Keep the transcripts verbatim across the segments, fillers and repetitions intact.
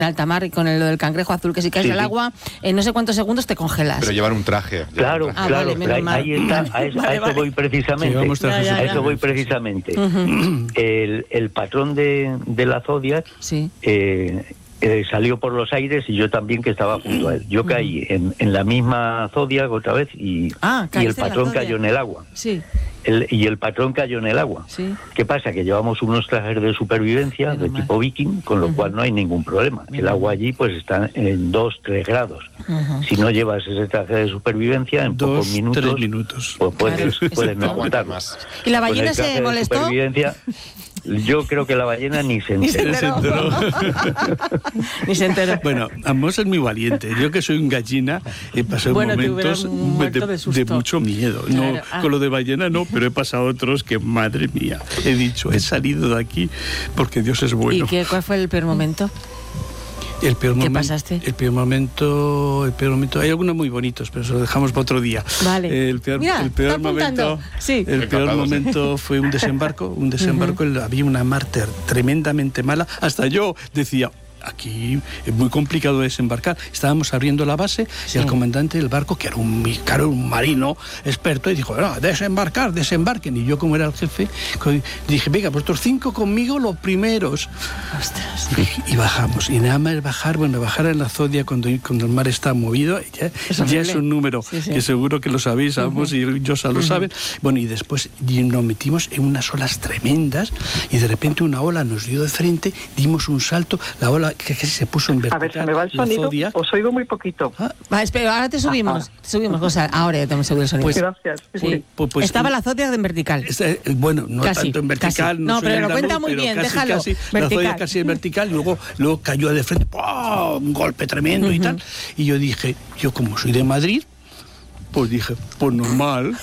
alta mar y con el, lo del cangrejo azul, que si caes Sí, al sí. agua, en no sé cuántos segundos te congelas. Pero llevar un traje. Claro, un traje. Ah, claro, vale, pero ahí, menos ahí está, a eso, Vale, a eso vale. voy precisamente. Llevamos trajes Ya, ya, A ya. eso voy precisamente. Ujú. el, el patrón de, de la Zodiac Sí. eh, eh, salió por los aires y yo también, que estaba junto a él. Yo caí en, en la misma Zodiac otra vez y, Ah, y el caíste en la patrón Zodiac. cayó en el agua. Sí. El, y el patrón cayó en el agua. Sí. ¿Qué pasa? Que llevamos unos trajes de supervivencia Menos de mal. tipo viking, con lo Ujú. cual no hay ningún problema. El Menos agua allí pues está en dos, tres grados. Ujú. Si no llevas ese traje de supervivencia, en pocos Dos, minutos, tres minutos. pues puedes, Claro, puedes no exacto. aguantar Más. ¿Y la Con ballena el traje se de molestó? supervivencia, yo creo que la ballena ni se Ni se enteró. enteró. Ni se enteró. Bueno, Amos es muy valiente. Yo que soy un gallina he pasado Bueno, te momentos hubieras muerto de, de de susto. mucho miedo. Claro, No, ah. con lo de ballena no, pero he pasado otros que, madre mía, he dicho, he salido de aquí porque Dios es bueno. ¿Y qué, cuál fue el peor momento? El peor ¿Qué momento, pasaste? El peor momento, el peor momento. Hay algunos muy bonitos, pero eso lo dejamos para otro día. Vale. El peor, Mira, el peor está apuntando. momento, Sí. el peor Encantados, ¿eh? momento fue un desembarco, un desembarco. Uh-huh. Había una mar ter- tremendamente mala. Hasta yo decía, aquí es muy complicado desembarcar. Estábamos abriendo la base Sí. y el comandante del barco, que era un, claro, un marino experto, y dijo, no, desembarcar, desembarquen. Y yo, como era el jefe, dije, venga, vosotros cinco conmigo, los primeros. Ostras. Y, y bajamos. Y nada más bajar, bueno, bajar en la Zodiac cuando, cuando el mar está movido, ya Es ya horrible. es un número Sí, sí. que seguro que lo sabéis, ambos, Uh-huh. y Josa lo Uh-huh. saben. Bueno, y después y nos metimos en unas olas tremendas y de repente una ola nos dio de frente, dimos un salto, la ola que casi se puso en vertical. A ver, se me va el la sonido, Zodiac. os oigo muy poquito. Ah, Va, espera, ahora te subimos. Ajá. Te subimos, cosa. Ahora ya te hemos subido el sonido. Pues- Gracias. Sí, Sí. sí. pues- pues- Estaba la Zodiac en vertical. Esta- eh, bueno, no Casi, tanto en vertical, casi. no, No, soy pero lo andaluz, cuenta muy pero bien, casi, déjalo. casi, la Vertical. Zodiac casi en vertical, y luego, luego cayó de frente, ¡pum! Un golpe tremendo Uh-huh. y tal. Y yo dije, yo como soy de Madrid, pues dije, pues normal.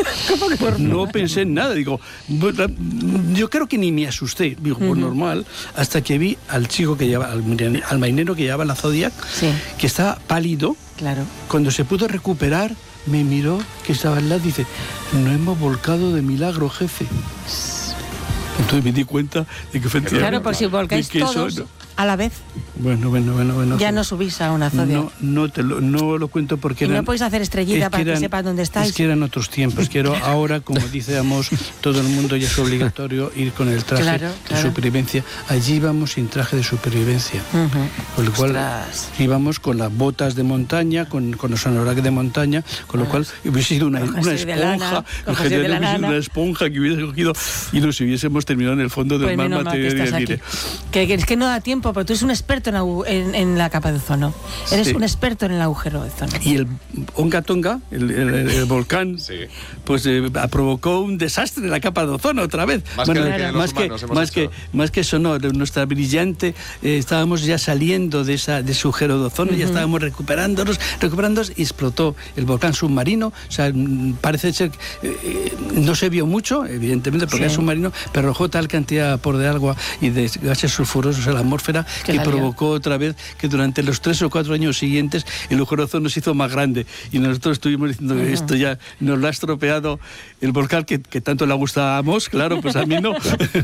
No pensé en nada, digo, bueno, yo creo que ni me asusté, digo, pues Ujú. normal, hasta que vi al chico que llevaba, al, marine- al marinero que llevaba la Zodiac, Sí. que estaba pálido. Claro. Cuando se pudo recuperar, me miró, que estaba al lado, dice, no hemos volcado de milagro, jefe. Entonces me di cuenta de que efectivamente... Claro, por si volcáis de que eso todos no- a la vez, Bueno, bueno, bueno, bueno. ya no subís a una Zodiac. No, no, te lo, no lo cuento porque Y no eran... podéis hacer estrellita es para que eran- sepan dónde estáis. Es que eran otros tiempos, que era ahora, como decíamos, todo el mundo ya es obligatorio ir con el traje Claro, de claro. supervivencia. Allí íbamos sin traje de supervivencia. Ujú. Con lo cual Ostras. íbamos con las botas de montaña, con, con los anoraks de montaña, con lo cual hubiese sido una, Con una jersey de lana, esponja, con el jersey de general la hubiese sido lana. una esponja que hubiese cogido y nos hubiésemos terminado en el fondo del Pues mar menos mal que material estás y aquí. aire. Que, que es que no da tiempo, pero tú eres un experto en, agu- en, en la capa de ozono. Eres Sí. un experto en el agujero de ozono. Y el Onga Tonga, el, el- el- el volcán, Sí. pues eh, provocó un desastre en la capa de ozono otra vez. Más que el que los más que, humanos hemos más que, hecho. más que eso no, de nuestra brillante, eh, estábamos ya saliendo de esa de ese agujero de ozono, ya estábamos recuperándonos, recuperándonos y explotó el volcán submarino. O sea, mm, parece ser que eh, no se vio mucho, evidentemente, porque Sí. es submarino, pero arrojó tal cantidad por de agua y de gases sulfurosos a la atmósfera Que que la lió. provocó otra vez que durante los tres o cuatro años siguientes el agujero de ozono se hizo más grande y nosotros estuvimos diciendo que esto ya nos lo ha estropeado el volcán que, que tanto le gustábamos, claro, pues a mí no.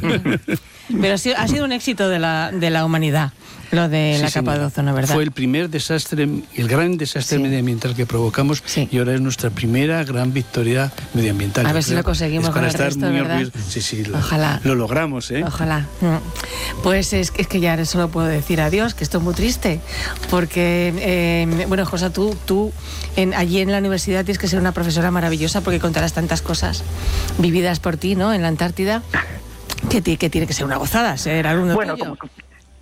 Pero ha sido, ha sido un éxito de la, de la humanidad, lo de Sí, la capa señora. de ozono, ¿verdad? Fue el primer desastre, el gran desastre Sí. medioambiental que provocamos Sí. y ahora es nuestra primera gran victoria medioambial. A yo ver si creo. lo conseguimos Es para con el estar resto, muy ¿verdad? orgullosos. Sí, sí, lo, Ojalá. lo logramos, ¿eh? Ojalá. Mm. Pues es, es que ya solo puedo decir adiós, que esto es muy triste. Porque, eh, bueno, Josa, tú, tú en, allí en la universidad tienes que ser una profesora maravillosa porque contarás tantas cosas vividas por ti, ¿no? En la Antártida, que, ti- que tiene que ser una gozada ser alumno Bueno, tuyo. como,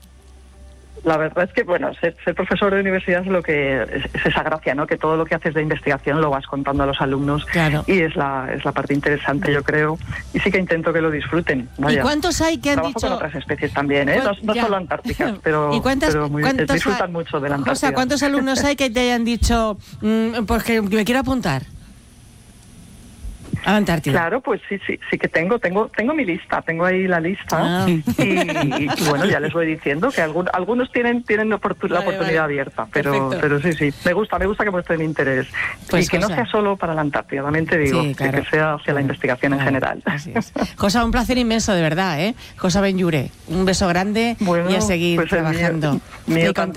la verdad es que, bueno, ser, ser profesor de universidad es lo que es, es esa gracia, ¿no? Que todo lo que haces de investigación lo vas contando a los alumnos. Claro. Y es la, es la parte interesante, yo creo. Y sí que intento que lo disfruten. ¿Y Vaya. cuántos hay que han Trabajo dicho...? con otras especies también, ¿eh? No, ¿Cuán- no ya. solo antárticas, pero, ¿Y cuántas, pero muy, cuántos disfrutan hay- mucho de la O Antártida. sea, ¿cuántos alumnos hay que te hayan dicho, mm, pues que me quiero apuntar? a la Antártida. Claro, pues sí, sí, sí que tengo, tengo, tengo mi lista, tengo ahí la lista Ah. y, y, y bueno, ya les voy diciendo que algún, algunos tienen tienen oportun- la Vale, oportunidad vale. abierta, pero Perfecto. pero sí, sí, me gusta, me gusta que muestren interés Pues, y que Josa. no sea solo para la Antártida, también te digo, Sí, claro, que, que sea hacia claro, la investigación claro, en general. Así es. Josa, un placer inmenso, de verdad, ¿eh? Josa Benlloure, un beso grande Bueno, y a seguir pues el mío- trabajando. mío Y con